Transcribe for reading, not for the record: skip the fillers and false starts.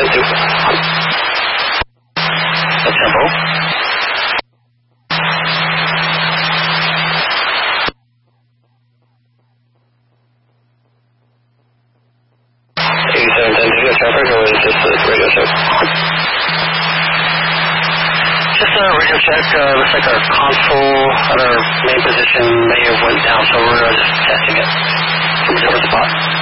8772. That's Tempo. 8772, that's traffic, or is this the radio check? Just a radio check. Looks like our console at our main position may have went down, so we're just testing it from a different spot.